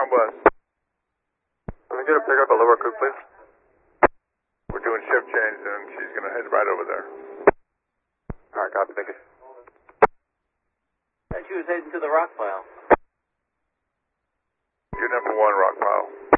west. Can I get a pickup at Lower Cook, please? We're doing shift change and she's going to head right over there. Alright, copy, thank you. And she was heading to the rock pile. You're number 1 rock pile.